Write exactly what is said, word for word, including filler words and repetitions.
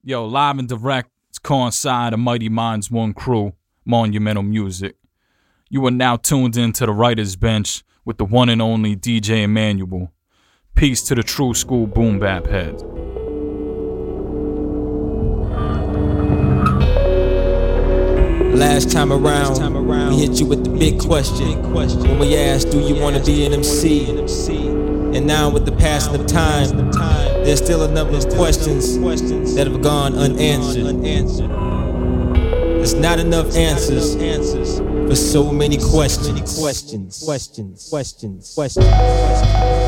Yo, live and direct, it's coincide a Mighty Minds One crew, Monumental Music. You are now tuned in to the Writer's Bench with the one and only D J Emmanuel. Peace to the true school boom bap heads. Last time around, we hit you with the big question when we asked, do you want to be an M C? And now with the passing of time, there's still a number of questions that have gone unanswered. There's not enough answers for so many questions. Questions, questions, questions, questions.